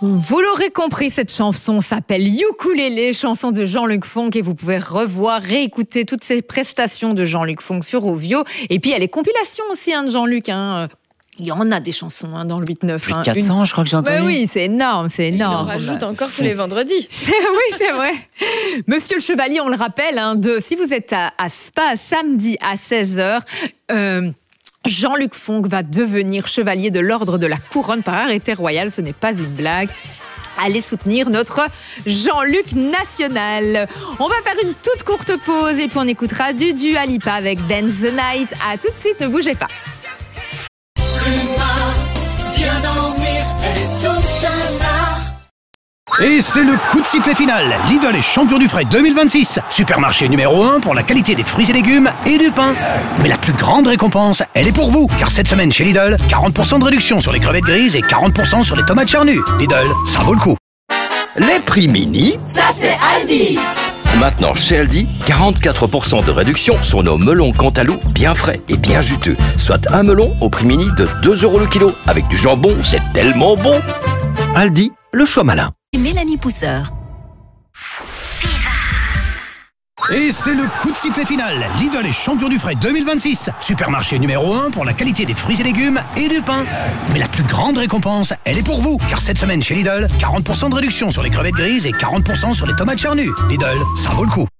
Vous l'aurez compris, cette chanson s'appelle Ukulélé, chanson de Jean-Luc Fonck, et vous pouvez revoir, réécouter toutes ces prestations de Jean-Luc Fonck sur Ovio. Et puis il y a les compilations aussi de Jean-Luc. Il y en a des chansons dans le 8-9. Plus de 400, je crois que j'ai entendu. Oui, c'est énorme, c'est énorme. Il en rajoute encore tous les vendredis. Oui, c'est vrai. Monsieur le Chevalier, on le rappelle, si vous êtes à Spa samedi à 16h, Jean-Luc Fonck va devenir chevalier de l'ordre de la couronne par arrêté royal. Ce n'est pas une blague. Allez soutenir notre Jean-Luc national. On va faire une toute courte pause et puis on écoutera du Dua Lipa avec Dance the Night. À tout de suite, ne bougez pas. Et c'est le coup de sifflet final. Lidl est champion du frais 2026. Supermarché numéro 1 pour la qualité des fruits et légumes et du pain. Mais la plus grande récompense, elle est pour vous. Car cette semaine chez Lidl, 40% de réduction sur les crevettes grises et 40% sur les tomates charnues. Lidl, ça vaut le coup. Les prix mini, ça c'est Aldi. Maintenant chez Aldi, 44% de réduction sur nos melons Cantalou bien frais et bien juteux. Soit un melon au prix mini de 2 € le kilo. Avec du jambon, c'est tellement bon. Aldi, le choix malin. Mélanie Pousseur. Et c'est le coup de sifflet final. Lidl est champion du frais 2026. Supermarché numéro 1 pour la qualité des fruits et légumes et du pain. Mais la plus grande récompense, elle est pour vous. Car cette semaine chez Lidl, 40% de réduction sur les crevettes grises et 40% sur les tomates charnues. Lidl, ça vaut le coup.